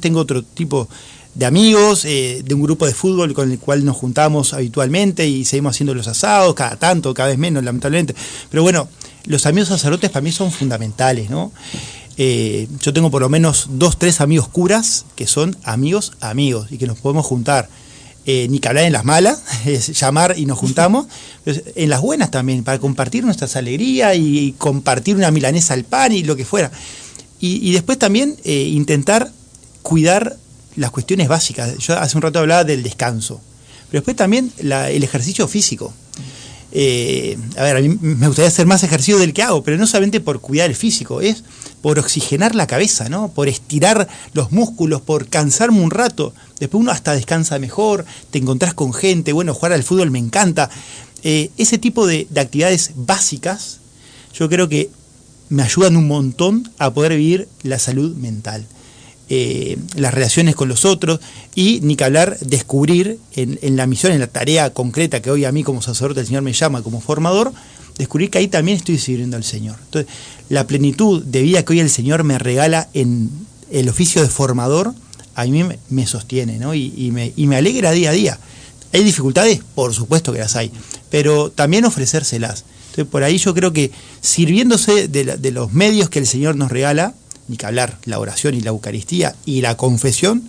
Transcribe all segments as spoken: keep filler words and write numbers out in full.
tengo otro tipo de amigos, eh, de un grupo de fútbol con el cual nos juntamos habitualmente y seguimos haciendo los asados, cada tanto, cada vez menos, lamentablemente. Pero bueno, los amigos sacerdotes para mí son fundamentales, ¿no? Eh, yo tengo por lo menos dos, tres amigos curas que son amigos, amigos, y que nos podemos juntar. Eh, ni que hablar en las malas, es llamar y nos juntamos, en las buenas también, para compartir nuestras alegrías y compartir una milanesa al pan y lo que fuera. Y, y después también eh, intentar cuidar las cuestiones básicas. Yo hace un rato hablaba del descanso, pero después también la, el ejercicio físico. Eh, a ver, a mí me gustaría hacer más ejercicio del que hago, pero no solamente por cuidar el físico, es por oxigenar la cabeza, ¿no? Por estirar los músculos, por cansarme un rato. Después uno hasta descansa mejor, te encontrás con gente, bueno, jugar al fútbol me encanta. Eh, ese tipo de, de actividades básicas, yo creo que me ayudan un montón a poder vivir la salud mental. Eh, las relaciones con los otros y ni que hablar, descubrir en, en la misión, en la tarea concreta que hoy a mí como sacerdote el Señor me llama como formador, descubrir que ahí también estoy sirviendo al Señor. Entonces, la plenitud de vida que hoy el Señor me regala en el oficio de formador, a mí me, me sostiene, ¿no? y, y, me, y me alegra día a día. ¿Hay dificultades? Por supuesto que las hay, pero también ofrecérselas. Entonces, por ahí yo creo que sirviéndose de, la, de los medios que el Señor nos regala, ni que hablar, la oración y la Eucaristía y la confesión,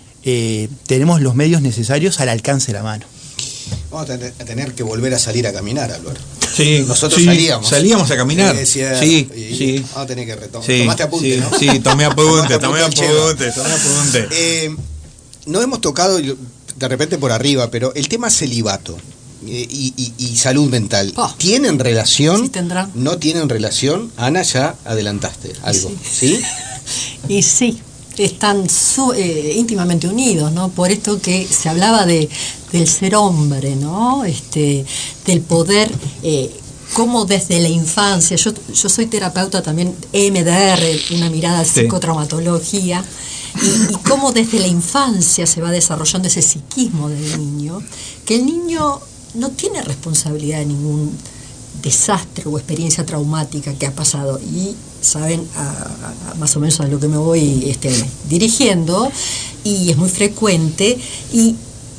eh, tenemos los medios necesarios al alcance de la mano. Vamos a tener que volver a salir a caminar, Álvaro. Sí, nosotros sí, salíamos. Salíamos a caminar. Decía, sí, y sí. Vamos a tener que retomar. Sí, Tomaste apunte, sí, ¿no? Sí, tomé apunte, tomé apunte, apunte, tomé apunte. Eh, no hemos tocado de repente por arriba, pero el tema celibato y, y, y salud mental, oh, ¿tienen relación? Sí, tendrán. ¿No tienen relación? Ana, ya adelantaste algo, ¿sí? ¿Sí? Y sí, están su, eh, íntimamente unidos, ¿no? Por esto que se hablaba de del ser hombre, ¿no? Este, del poder, eh, cómo desde la infancia, yo, yo soy terapeuta también, E M D R, una mirada de psicotraumatología, y, y cómo desde la infancia se va desarrollando ese psiquismo del niño, que el niño no tiene responsabilidad de ningún desastre o experiencia traumática que ha pasado, y saben a, a, a más o menos a lo que me voy este, dirigiendo, y es muy frecuente, y,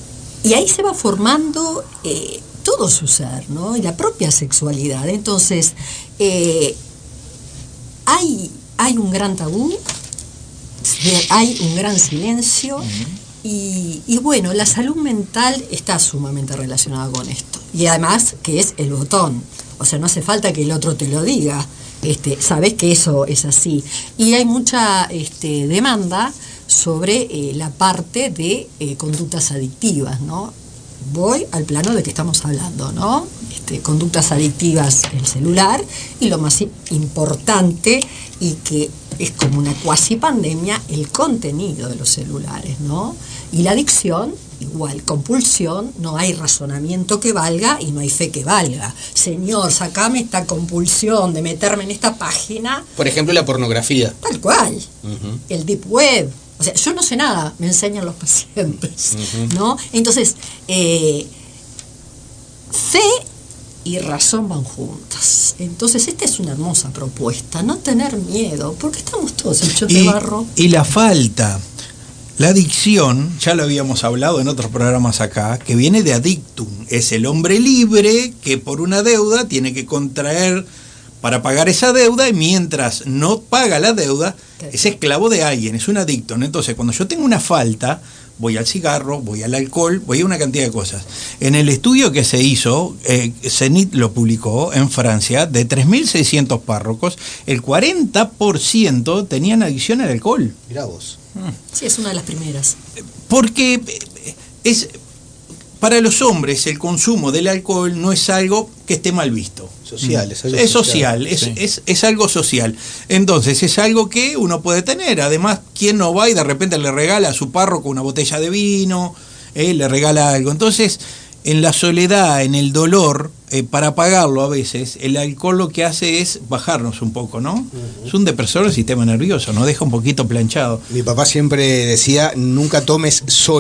y ahí se va formando eh, todo su ser, ¿no? Y la propia sexualidad. Entonces eh, hay, hay un gran tabú, hay un gran silencio. Uh-huh. Y, y bueno, la salud mental está sumamente relacionada con esto, y además que es el botón, o sea, no hace falta que el otro te lo diga, este, sabes que eso es así, y hay mucha este, demanda sobre eh, la parte de eh, conductas adictivas, ¿no? Voy al plano de que estamos hablando, ¿no? Este, conductas adictivas, el celular, y lo más importante, y que es como una cuasi pandemia, el contenido de los celulares, ¿no? Y la adicción, igual, compulsión, no hay razonamiento que valga y no hay fe que valga. Señor, sacame esta compulsión de meterme en esta página. Por ejemplo, la pornografía. Tal cual. Uh-huh. El deep web. O sea, yo no sé nada, me enseñan los pacientes, uh-huh. ¿no? Entonces, eh, fe y razón van juntas. Entonces, esta es una hermosa propuesta, no tener miedo, porque estamos todos hechos de barro. Y la falta, la adicción, ya lo habíamos hablado en otros programas acá, que viene de adictum, es el hombre libre que por una deuda tiene que contraer para pagar esa deuda, y mientras no paga la deuda, es esclavo de alguien, es un adicto, ¿no? Entonces, cuando yo tengo una falta, voy al cigarro, voy al alcohol, voy a una cantidad de cosas. En el estudio que se hizo, eh, CENIT lo publicó en Francia, de tres mil seiscientos párrocos, el cuarenta por ciento tenían adicción al alcohol. Mirá vos. Sí, es una de las primeras. Porque es... Para los hombres el consumo del alcohol no es algo que esté mal visto. Social, es algo es social, social. Es, Sí. es, es algo social. Entonces es algo que uno puede tener. Además, ¿quién no va y de repente le regala a su párroco una botella de vino? Eh, le regala algo. Entonces, en la soledad, en el dolor, eh, para pagarlo a veces, el alcohol lo que hace es bajarnos un poco, ¿no? Uh-huh. Es un depresor del sistema nervioso, nos deja un poquito planchado. Mi papá siempre decía, nunca tomes solo.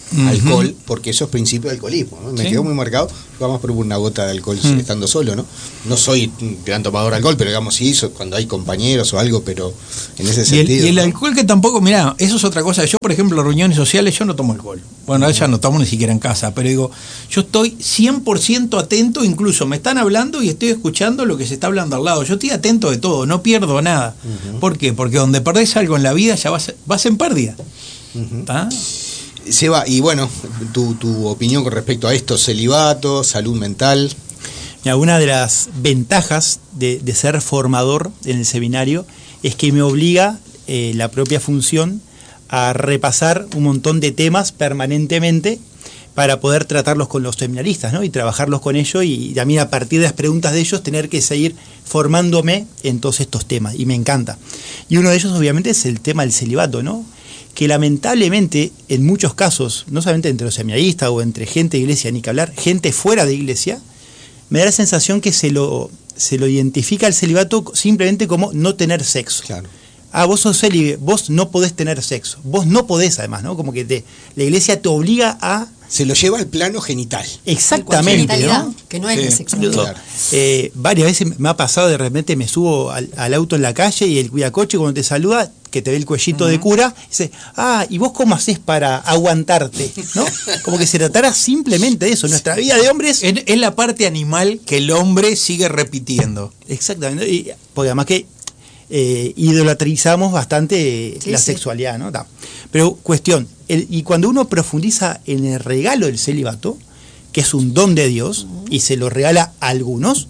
uh-huh. alcohol, porque eso es principio de alcoholismo, ¿no? Me sí. quedó muy marcado. Yo jamás probé una gota de alcohol uh-huh. estando solo, ¿no? No soy gran tomador de alcohol, pero digamos sí, cuando hay compañeros o algo, pero en ese y sentido. El, y el ¿no? alcohol que tampoco, mirá, eso es otra cosa. Yo, por ejemplo, en reuniones sociales, yo no tomo alcohol. Bueno, uh-huh. ya no tomo ni siquiera en casa, pero digo, yo estoy cien por ciento atento, incluso me están hablando y estoy escuchando lo que se está hablando al lado. Yo estoy atento de todo, no pierdo nada. Uh-huh. ¿Por qué? Porque donde perdés algo en la vida ya vas, vas en pérdida. ¿Está? Uh-huh. Seba, y bueno, tu, tu opinión con respecto a esto, celibato, salud mental. Mira, una de las ventajas de, de ser formador en el seminario es que me obliga eh, la propia función a repasar un montón de temas permanentemente para poder tratarlos con los seminaristas, ¿no? Y trabajarlos con ellos y también a partir de las preguntas de ellos tener que seguir formándome en todos estos temas y me encanta. Y uno de ellos obviamente es el tema del celibato, ¿no? Que lamentablemente en muchos casos, no solamente entre los seminaristas o entre gente de iglesia, ni que hablar, gente fuera de iglesia, me da la sensación que se lo, se lo identifica el celibato simplemente como no tener sexo. Claro. Ah, vos sos célibe, vos no podés tener sexo. Vos no podés además, ¿no? Como que te, la iglesia te obliga a... Se lo lleva al plano genital. Exactamente, ¿no? Que no es sí. de sexualidad. Claro. Eh, varias veces me ha pasado, de repente me subo al, al auto en la calle y el cuidacoche cuando te saluda, que te ve el cuellito uh-huh. de cura, dice, ah, ¿y vos cómo hacés para aguantarte? ¿No? Como que se tratara simplemente de eso. Nuestra vida de hombres... Es, es la parte animal que el hombre sigue repitiendo. Exactamente. Y, porque además que eh, idolatrizamos bastante sí, la sí. sexualidad, ¿no? Da. Pero cuestión, el, y cuando uno profundiza en el regalo del celibato, que es un don de Dios, uh-huh. y se lo regala a algunos,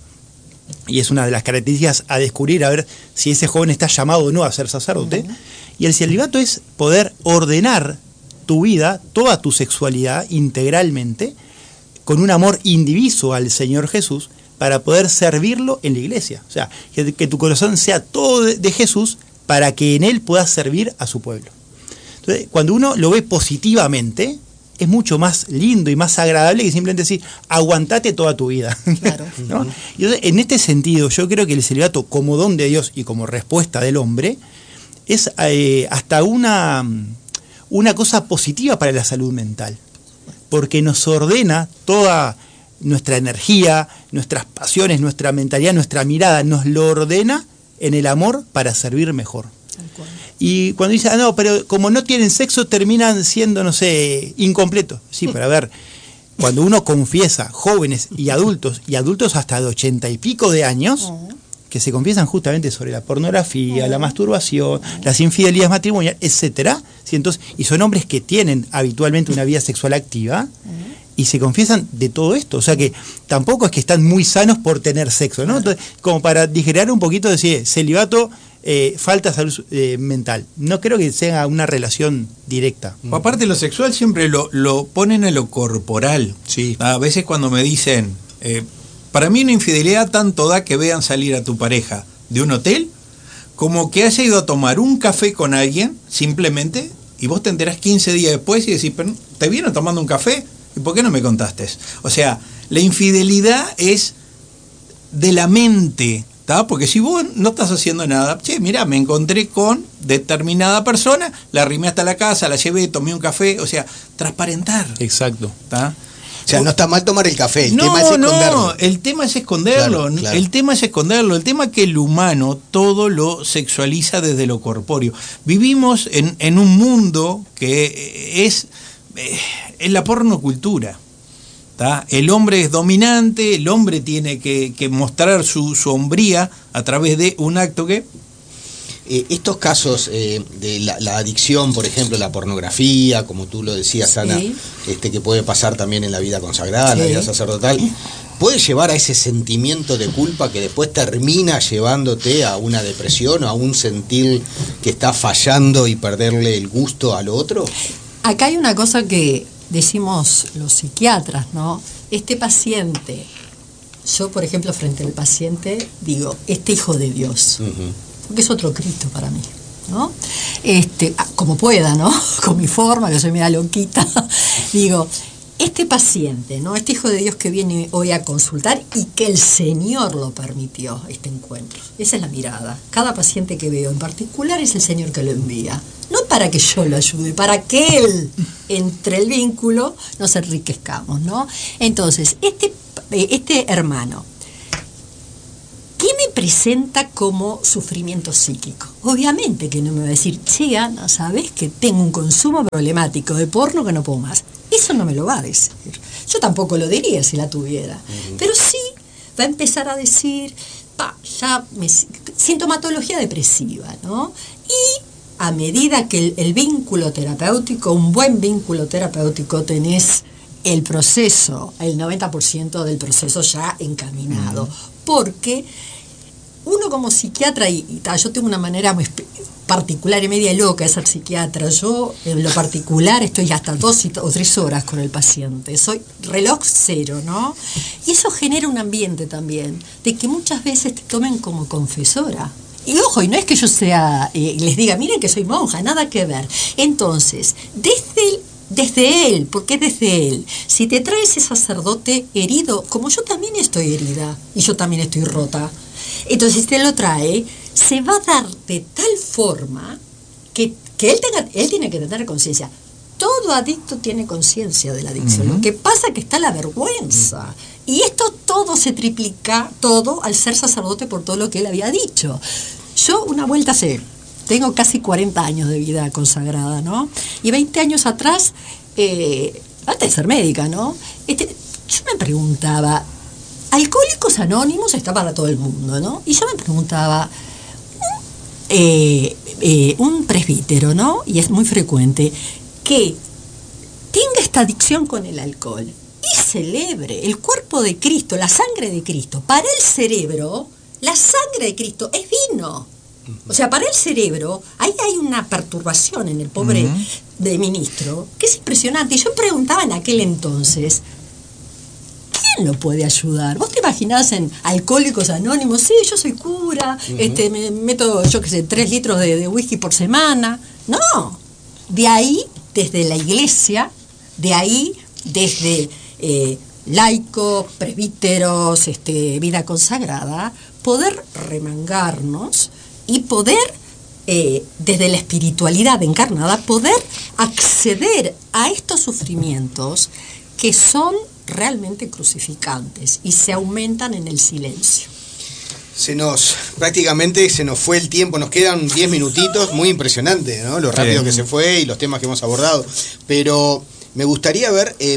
y es una de las características a descubrir, a ver si ese joven está llamado o no a ser sacerdote, uh-huh. y el celibato es poder ordenar tu vida, toda tu sexualidad integralmente, con un amor indiviso al Señor Jesús, para poder servirlo en la iglesia. O sea, que, que tu corazón sea todo de, de Jesús, para que en él puedas servir a su pueblo. Entonces, cuando uno lo ve positivamente, es mucho más lindo y más agradable que simplemente decir, aguantate toda tu vida. Claro. ¿No? Y entonces, en este sentido, yo creo que el celibato, como don de Dios y como respuesta del hombre, es eh, hasta una, una cosa positiva para la salud mental, porque nos ordena toda nuestra energía, nuestras pasiones, nuestra mentalidad, nuestra mirada, nos lo ordena en el amor para servir mejor. Y cuando dice, ah, no, pero como no tienen sexo terminan siendo, no sé, incompletos. Sí, pero a ver, cuando uno confiesa, jóvenes y adultos, y adultos hasta de ochenta y pico de años, que se confiesan justamente sobre la pornografía, la masturbación, las infidelidades matrimoniales, etcétera, ¿sí? Entonces, y son hombres que tienen habitualmente una vida sexual activa, y se confiesan de todo esto, o sea que tampoco es que están muy sanos por tener sexo, ¿no? Entonces, como para digerir un poquito, decir, celibato, eh, falta salud eh, mental. No creo que sea una relación directa. Aparte, lo sexual siempre lo, lo ponen a lo corporal. Sí. A veces cuando me dicen, eh, para mí una infidelidad tanto da que vean salir a tu pareja de un hotel, como que haya ido a tomar un café con alguien, simplemente, y vos te enterás quince días después y decís, pero ¿te vieron tomando un café? ¿Y por qué no me contaste? O sea, la infidelidad es de la mente, ¿tá? Porque si vos no estás haciendo nada, che, mirá, me encontré con determinada persona, la arrimé hasta la casa, la llevé, tomé un café, o sea, transparentar. Exacto. ¿Tá? O sea, no está mal tomar el café, el no, tema es esconderlo. No, el tema es esconderlo, claro, claro. el tema es esconderlo, el tema es que el humano todo lo sexualiza desde lo corpóreo. Vivimos en, en un mundo que es... es la pornocultura. ¿Tá? El hombre es dominante, el hombre tiene que, que mostrar su, su hombría a través de un acto que... Eh, estos casos eh, de la, la adicción, por ejemplo, la pornografía, como tú lo decías, Ana, sí. este, que puede pasar también en la vida consagrada, sí. en la vida sacerdotal, puede llevar a ese sentimiento de culpa que después termina llevándote a una depresión o a un sentir que está fallando y perderle el gusto al otro. Acá hay una cosa que decimos los psiquiatras, ¿no? Este paciente, yo por ejemplo frente al paciente digo, este hijo de Dios, uh-huh. porque es otro Cristo para mí, ¿no? Este, como pueda, ¿no? Con mi forma, que soy media loquita, digo, este paciente, ¿no? Este hijo de Dios que viene hoy a consultar y que el Señor lo permitió, este encuentro. Esa es la mirada. Cada paciente que veo en particular es el Señor que lo envía. No para que yo lo ayude, para que Él entre el vínculo nos enriquezcamos, ¿no? Entonces, este, este hermano, ¿qué me presenta como sufrimiento psíquico? Obviamente que no me va a decir, che, Ana, ¿sabés que tengo un consumo problemático de porno que no puedo más? Eso no me lo va a decir. Yo tampoco lo diría si la tuviera. Uh-huh. Pero sí va a empezar a decir, pa, ya me, sintomatología depresiva, ¿no? Y a medida que el, el vínculo terapéutico, un buen vínculo terapéutico, tenés el proceso, el noventa por ciento del proceso ya encaminado. Uh-huh. Porque uno como psiquiatra, y, y ta, yo tengo una manera muy particular y media loca de ser psiquiatra, yo en lo particular estoy hasta dos o tres horas con el paciente, soy reloj cero, ¿no? Y eso genera un ambiente también, de que muchas veces te tomen como confesora. Y ojo, y no es que yo sea, eh, les diga, miren que soy monja, nada que ver. Entonces, desde el Desde él, porque es desde él. Si te trae ese sacerdote herido, como yo también estoy herida y yo también estoy rota, entonces te lo trae, se va a dar de tal forma que, que él, tenga, él tiene que tener conciencia. Todo adicto tiene conciencia de la adicción. Uh-huh. Lo que pasa es que está la vergüenza. Uh-huh. Y esto todo se triplica, todo, al ser sacerdote por todo lo que él había dicho. Yo una vuelta sé. Tengo casi cuarenta años de vida consagrada, ¿no? Y veinte años atrás, eh, antes de ser médica, ¿no? Este, yo me preguntaba, Alcohólicos Anónimos está para todo el mundo, ¿no? Y yo me preguntaba, eh, eh, un presbítero, ¿no? Y es muy frecuente, que tenga esta adicción con el alcohol y celebre el cuerpo de Cristo, la sangre de Cristo. Para el cerebro, la sangre de Cristo es vino. O sea, para el cerebro, ahí hay una perturbación en el pobre uh-huh. de ministro, que es impresionante. Y yo preguntaba en aquel entonces, ¿quién lo puede ayudar? ¿Vos te imaginás en Alcohólicos Anónimos? Sí, yo soy cura, uh-huh. este, me meto, yo qué sé, tres litros de, de whisky por semana. No, de ahí, desde la iglesia, de ahí, desde eh, laicos, presbíteros, este, vida consagrada, poder remangarnos y poder, eh, desde la espiritualidad encarnada, poder acceder a estos sufrimientos que son realmente crucificantes y se aumentan en el silencio. Se nos, prácticamente se nos fue el tiempo, nos quedan diez minutitos, muy impresionante, ¿no? Lo rápido sí. que se fue y los temas que hemos abordado. Pero me gustaría ver eh,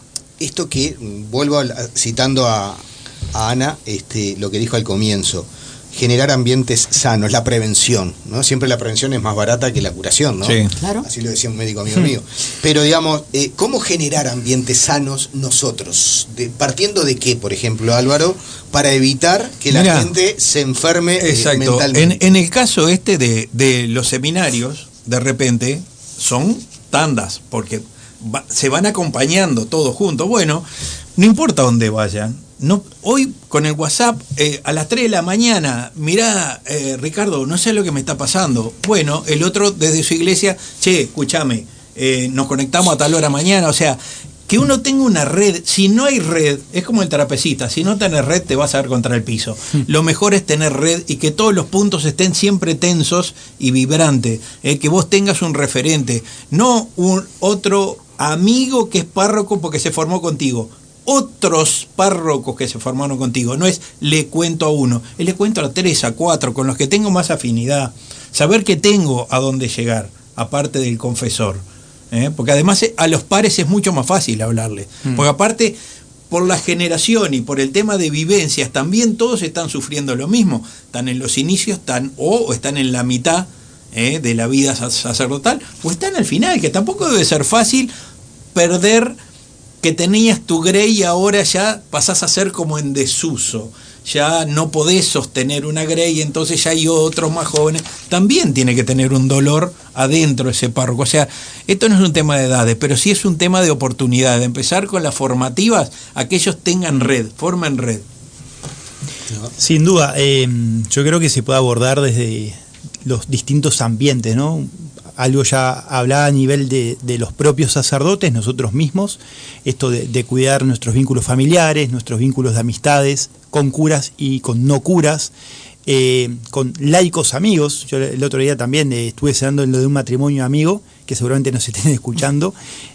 esto que, vuelvo a, citando a, a Ana, este, lo que dijo al comienzo. Generar ambientes sanos, la prevención, ¿no? Siempre la prevención es más barata que la curación, ¿no? Sí, claro. Así lo decía un médico amigo mío. Pero digamos, eh, ¿cómo generar ambientes sanos nosotros? De, ¿Partiendo de qué, por ejemplo, Álvaro? Para evitar que la Mirá, gente se enferme exacto. Eh, mentalmente. En, en el caso este de, de los seminarios, de repente, son tandas, porque va, se van acompañando todos juntos. Bueno, no importa dónde vayan. No, hoy con el WhatsApp eh, a las tres de la mañana, mirá, eh, Ricardo, no sé lo que me está pasando. Bueno, el otro desde su iglesia, che, escúchame, eh, nos conectamos a tal hora mañana. O sea, que uno tenga una red. Si no hay red, es como el trapecista, si no tenés red te vas a ver contra el piso. Mm. Lo mejor es tener red y que todos los puntos estén siempre tensos y vibrantes, eh, que vos tengas un referente, no un otro amigo que es párroco porque se formó contigo. Otros párrocos que se formaron contigo, no es le cuento a uno, es le cuento a tres, a cuatro, con los que tengo más afinidad, saber que tengo a dónde llegar, aparte del confesor, ¿eh? Porque además a los pares es mucho más fácil hablarle, mm. porque aparte por la generación y por el tema de vivencias, también todos están sufriendo lo mismo, están en los inicios, están o están en la mitad ¿eh? de la vida sacerdotal, o están al final, que tampoco debe ser fácil perder que tenías tu grey y ahora ya pasás a ser como en desuso, ya no podés sostener una grey, entonces ya hay otros más jóvenes, también tiene que tener un dolor adentro ese párroco. O sea, esto no es un tema de edades, pero sí es un tema de oportunidad, de empezar con las formativas, a que ellos tengan red, formen red. Sin duda, eh, yo creo que se puede abordar desde los distintos ambientes, ¿no? Algo ya hablaba a nivel de, de los propios sacerdotes, nosotros mismos, esto de, de cuidar nuestros vínculos familiares, nuestros vínculos de amistades, con curas y con no curas, eh, con laicos amigos. Yo el otro día también eh, estuve cenando en lo de un matrimonio amigo que seguramente nos estén escuchando.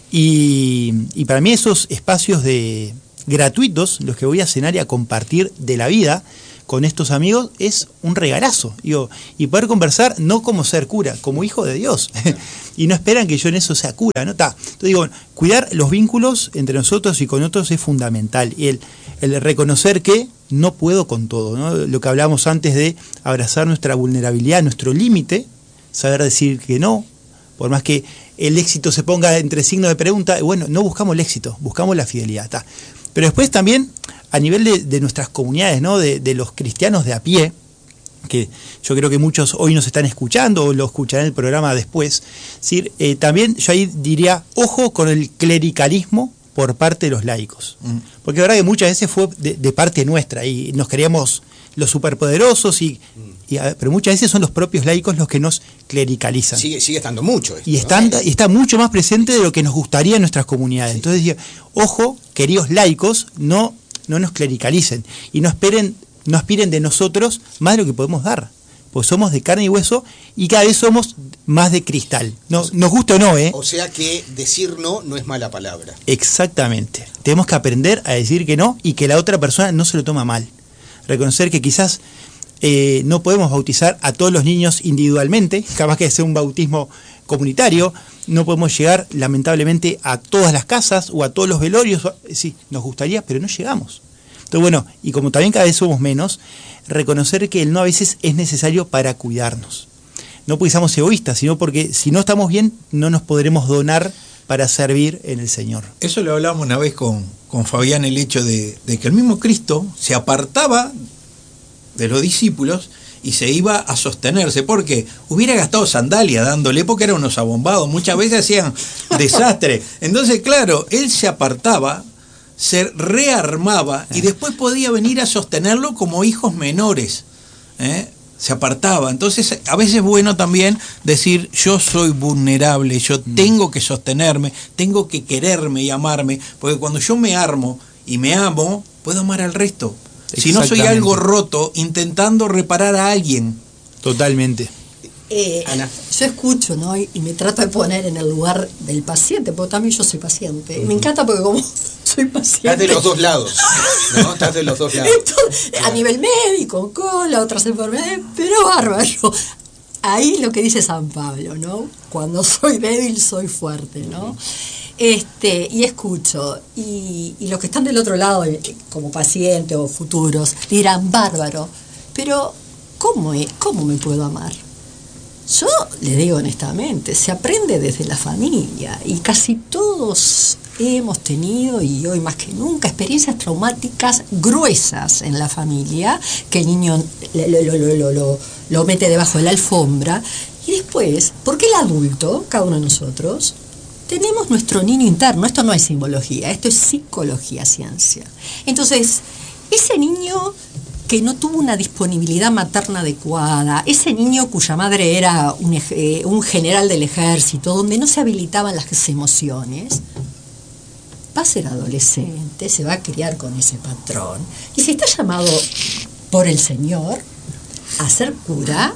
Y, y para mí esos espacios de gratuitos, los que voy a cenar y a compartir de la vida con estos amigos, es un regalazo. Digo, y poder conversar no como ser cura, como hijo de Dios. Y no esperan que yo en eso sea cura, ¿no? Ta. Entonces digo, cuidar los vínculos entre nosotros y con otros es fundamental. Y el, el reconocer que no puedo con todo, ¿no? Lo que hablábamos antes de abrazar nuestra vulnerabilidad, nuestro límite, saber decir que no, por más que el éxito se ponga entre signos de pregunta, bueno, no buscamos el éxito, buscamos la fidelidad. Ta. Pero después también, a nivel de, de nuestras comunidades, ¿no? De, de los cristianos de a pie, que yo creo que muchos hoy nos están escuchando o lo escucharán en el programa después, ¿sí? eh, también yo ahí diría, ojo con el clericalismo por parte de los laicos. Mm. Porque la verdad que muchas veces fue de, de parte nuestra y nos creíamos los superpoderosos, y, y, pero muchas veces son los propios laicos los que nos clericalizan. Sigue, sigue estando mucho esto, y, están, ¿no? y está mucho más presente de lo que nos gustaría en nuestras comunidades. Sí. Entonces, ojo, queridos laicos, no, no nos clericalicen y no esperen, no aspiren de nosotros más de lo que podemos dar, pues somos de carne y hueso y cada vez somos más de cristal, no, nos guste o no, ¿eh? O sea que decir no no es mala palabra. Exactamente, tenemos que aprender a decir que no y que la otra persona no se lo toma mal. Reconocer que quizás eh, no podemos bautizar a todos los niños individualmente, capaz que sea un bautismo comunitario, no podemos llegar lamentablemente a todas las casas o a todos los velorios, sí, nos gustaría, pero no llegamos. Entonces bueno, y como también cada vez somos menos, reconocer que el no a veces es necesario para cuidarnos. No porque seamos egoístas, sino porque si no estamos bien, no nos podremos donar para servir en el Señor. Eso lo hablamos una vez con, con Fabián, el hecho de, de que el mismo Cristo se apartaba de los discípulos y se iba a sostenerse, porque hubiera gastado sandalia dándole, porque eran unos abombados, muchas veces hacían desastre. Entonces, claro, él se apartaba, se rearmaba y después podía venir a sostenerlo como hijos menores, ¿eh? Se apartaba. Entonces a veces es bueno también decir, yo soy vulnerable, yo tengo que sostenerme, tengo que quererme y amarme, porque cuando yo me armo y me amo, puedo amar al resto. Si no soy algo roto intentando reparar a alguien. Totalmente. Eh, Ana. Yo escucho, ¿no? Y, y me trato de poner en el lugar del paciente, porque también yo soy paciente. Uh-huh. Me encanta porque como soy paciente... Estás de los dos lados, ¿no? Estás de los dos lados. Entonces, a nivel médico, con las otras enfermedades, pero bárbaro. Ahí lo que dice San Pablo, ¿no? Cuando soy débil, soy fuerte, ¿no? Uh-huh. Este, y escucho, y, y los que están del otro lado, como paciente o futuros, dirán, bárbaro, pero ¿cómo, es, cómo me puedo amar? Yo le digo honestamente, se aprende desde la familia y casi todos hemos tenido, y hoy más que nunca, experiencias traumáticas gruesas en la familia, que el niño lo, lo, lo, lo, lo, lo mete debajo de la alfombra, y después, porque el adulto, cada uno de nosotros, tenemos nuestro niño interno. Esto no es simbología, esto es psicología, ciencia. Entonces, ese niño que no tuvo una disponibilidad materna adecuada, ese niño cuya madre era un, eh, un general del ejército, donde no se habilitaban las emociones, va a ser adolescente, se va a criar con ese patrón, y si está llamado por el Señor a ser cura,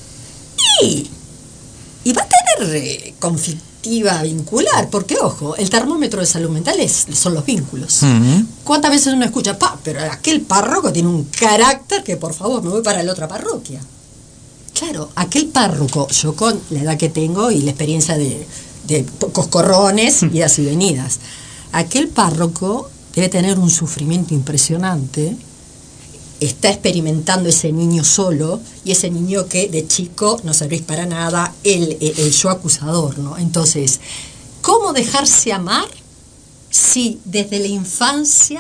y, y va a tener eh, conflictiva vincular, porque ojo, el termómetro de salud mental es, son los vínculos. Uh-huh. ¿Cuántas veces uno escucha, pa, pero aquel párroco tiene un carácter que por favor me voy para la otra parroquia? Claro, aquel párroco, yo con la edad que tengo y la experiencia de, de coscorrones, idas y venidas, aquel párroco debe tener un sufrimiento impresionante, está experimentando ese niño solo, y ese niño que de chico no servís para nada, el, el, el yo acusador, ¿no? Entonces, ¿cómo dejarse amar si desde la infancia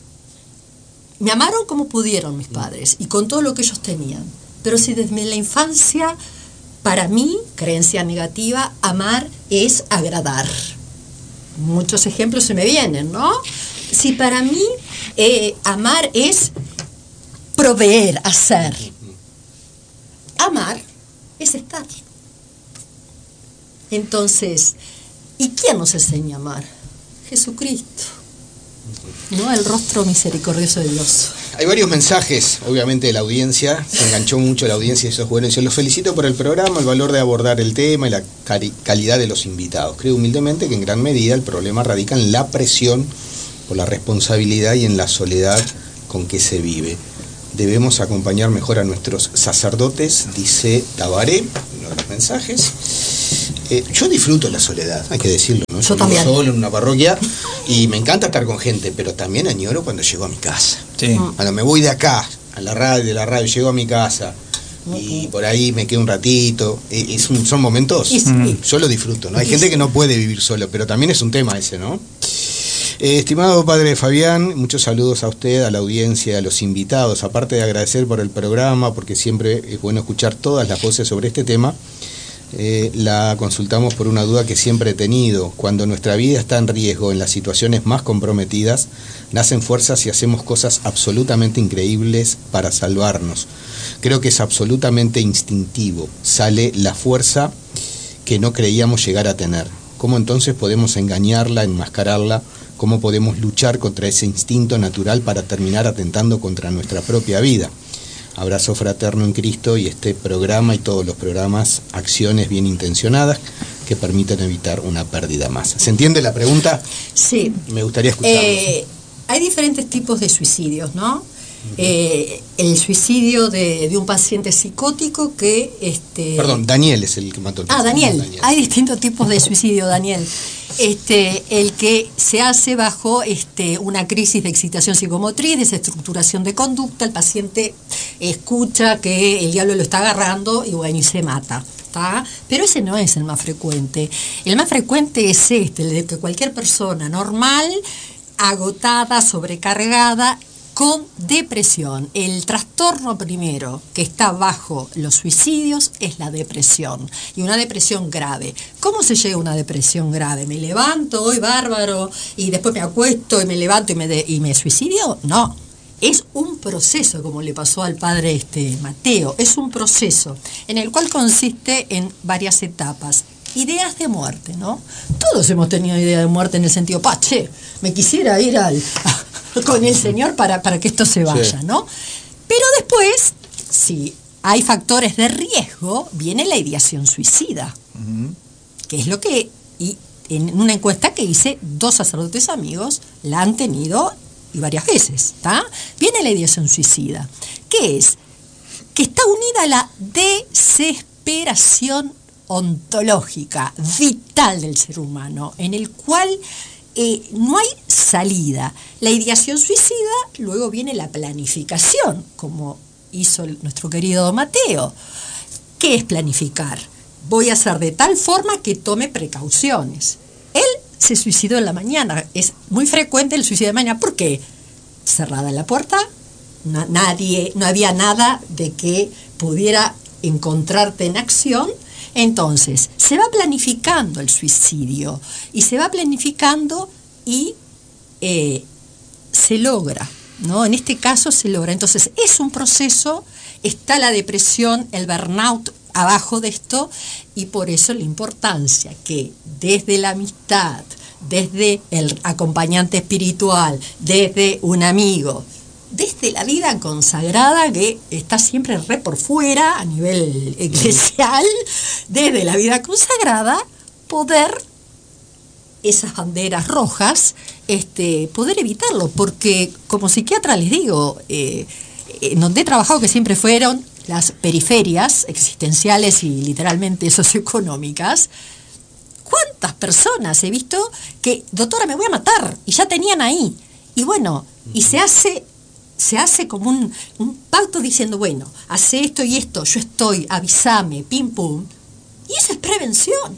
me amaron como pudieron mis padres y con todo lo que ellos tenían? Pero si desde la infancia, para mí, creencia negativa, amar es agradar. Muchos ejemplos se me vienen, ¿no? Si para mí eh, amar es proveer, hacer. Amar es estar. Entonces, ¿y quién nos enseña a amar? Jesucristo. ¿no? El rostro misericordioso de Dios. Hay varios mensajes, obviamente, de la audiencia. Se enganchó mucho la audiencia y eso es bueno. Yo los felicito por el programa, el valor de abordar el tema y la cari- calidad de los invitados. Creo humildemente que en gran medida el problema radica en la presión por la responsabilidad y en la soledad con que se vive. Debemos acompañar mejor a nuestros sacerdotes, dice Tabaré, uno de los mensajes. Eh, yo disfruto la soledad, hay que decirlo, ¿no? Yo Yo también. vivo solo en una parroquia y me encanta estar con gente, pero también añoro cuando llego a mi casa. Sí. Cuando me voy de acá, a la radio, de la radio, llego a mi casa y por ahí me quedo un ratito. Eh, Es un, son momentos, Y sí. yo lo disfruto, ¿no? Hay Y gente sí. que no puede vivir solo, pero también es un tema ese, ¿no? Eh, estimado padre Fabián, muchos saludos a usted, a la audiencia, a los invitados. Aparte de agradecer por el programa, porque siempre es bueno escuchar todas las voces sobre este tema, eh, la consultamos por una duda que siempre he tenido. Cuando nuestra vida está en riesgo, en las situaciones más comprometidas, nacen fuerzas y hacemos cosas absolutamente increíbles para salvarnos. Creo que es absolutamente instintivo. Sale la fuerza que no creíamos llegar a tener. ¿Cómo entonces podemos engañarla, enmascararla? ¿Cómo podemos luchar contra ese instinto natural para terminar atentando contra nuestra propia vida? Abrazo fraterno en Cristo y este programa y todos los programas, acciones bien intencionadas que permiten evitar una pérdida más. ¿Se entiende la pregunta? Sí. Me gustaría escucharlo. Eh, hay diferentes tipos de suicidios, ¿no? Eh, el suicidio de, de un paciente psicótico que... Este, Perdón, Daniel es el que mató el Ah, Daniel. Daniel. Hay distintos tipos de suicidio, Daniel. Este, el que se hace bajo este, una crisis de excitación psicomotriz, desestructuración de conducta, el paciente escucha que el diablo lo está agarrando y bueno, y se mata. ¿tá? Pero ese no es el más frecuente. El más frecuente es este, el de que cualquier persona normal, agotada, sobrecargada, con depresión. El trastorno primero que está bajo los suicidios es la depresión, y una depresión grave. ¿Cómo se llega a una depresión grave? ¿Me levanto hoy bárbaro y después me acuesto y me levanto y me, de, y me suicidio? No, es un proceso, como le pasó al padre este, Mateo, es un proceso en el cual consiste en varias etapas. Ideas de muerte, ¿no? Todos hemos tenido ideas de muerte en el sentido, pa, che, me quisiera ir al... con el Señor para, para que esto se vaya, sí. ¿no? Pero después, si hay factores de riesgo, viene la ideación suicida, uh-huh. que es lo que, y en una encuesta que hice, dos sacerdotes amigos la han tenido y varias veces, ¿está? Viene la ideación suicida, que es que está unida a la desesperación ontológica, vital del ser humano, en el cual Eh, no hay salida. La ideación suicida, luego viene la planificación, como hizo el, nuestro querido Mateo. ¿Qué es planificar? Voy a hacer de tal forma que tome precauciones. Él se suicidó en la mañana, es muy frecuente el suicidio de mañana. ¿Por qué? Cerrada la puerta, no, nadie, no había nada de que pudiera encontrarte en acción. Entonces, se va planificando el suicidio y se va planificando y eh, se logra, ¿no? En este caso se logra. Entonces, es un proceso, está la depresión, el burnout abajo de esto, y por eso la importancia que desde la amistad, desde el acompañante espiritual, desde un amigo, desde la vida consagrada que está siempre re por fuera a nivel eclesial, desde la vida consagrada, poder esas banderas rojas, este, poder evitarlo, porque como psiquiatra les digo, eh, en donde he trabajado que siempre fueron las periferias existenciales y literalmente socioeconómicas, ¿cuántas personas he visto que, doctora, me voy a matar? Y ya tenían ahí. Y bueno, y se hace... se hace como un, un pacto diciendo, bueno, hace esto y esto, yo estoy, avísame, pim pum, y eso es prevención.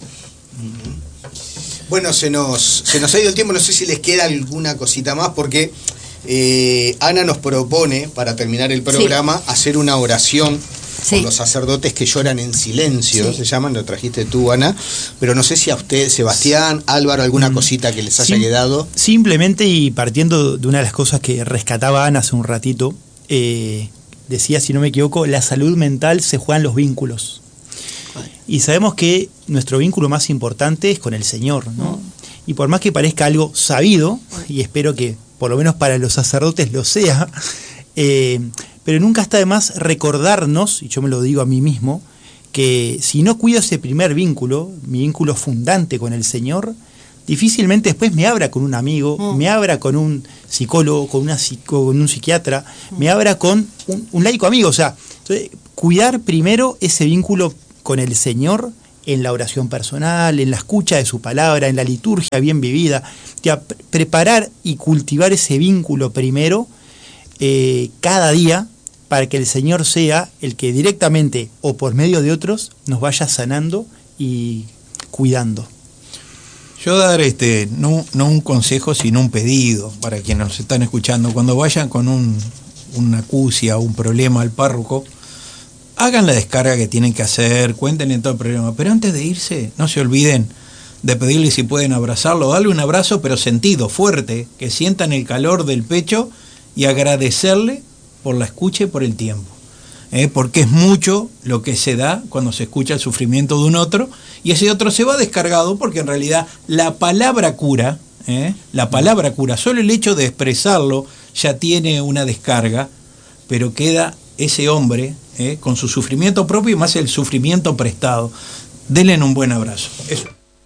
Bueno, se nos, se nos ha ido el tiempo, no sé si les queda alguna cosita más, porque eh, Ana nos propone, para terminar el programa, sí. hacer una oración sí. por los sacerdotes que lloran en silencio, sí. se llaman, lo trajiste tú, Ana, pero no sé si a usted, Sebastián, Álvaro, alguna cosita que les haya Sim- quedado. Simplemente, y partiendo de una de las cosas que rescataba Ana hace un ratito, eh, decía, si no me equivoco, la salud mental se juegan los vínculos. Y sabemos que nuestro vínculo más importante es con el Señor, ¿no? Y por más que parezca algo sabido, y espero que por lo menos para los sacerdotes lo sea, eh, pero nunca está de más recordarnos, y yo me lo digo a mí mismo, que si no cuido ese primer vínculo, mi vínculo fundante con el Señor, difícilmente después me abra con un amigo, mm. me abra con un psicólogo, con, una psico, con un psiquiatra, mm. me abra con un, un laico amigo. O sea, entonces, cuidar primero ese vínculo con el Señor en la oración personal, en la escucha de su palabra, en la liturgia bien vivida. O sea, pre preparar y cultivar ese vínculo primero eh, cada día, para que el Señor sea el que directamente o por medio de otros nos vaya sanando y cuidando. Yo dar este no, no un consejo, sino un pedido para quienes nos están escuchando. Cuando vayan con un, una acusia o un problema al párroco, hagan la descarga que tienen que hacer, cuéntenle todo el problema, pero antes de irse, no se olviden de pedirle si pueden abrazarlo, darle un abrazo pero sentido, fuerte, que sientan el calor del pecho y agradecerle por la escucha y por el tiempo, ¿eh? Porque es mucho lo que se da cuando se escucha el sufrimiento de un otro, y ese otro se va descargado, porque en realidad la palabra cura, ¿eh? la palabra cura, solo el hecho de expresarlo ya tiene una descarga, pero queda ese hombre ¿eh? con su sufrimiento propio y más el sufrimiento prestado. Denle un buen abrazo. Eso.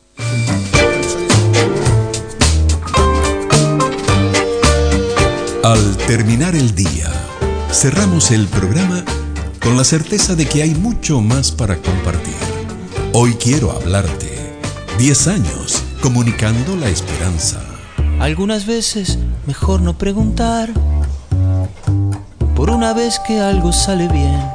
Al terminar el día, cerramos el programa con la certeza de que hay mucho más para compartir. Hoy quiero hablarte. Diez años comunicando la esperanza. Algunas veces mejor no preguntar. Por una vez que algo sale bien,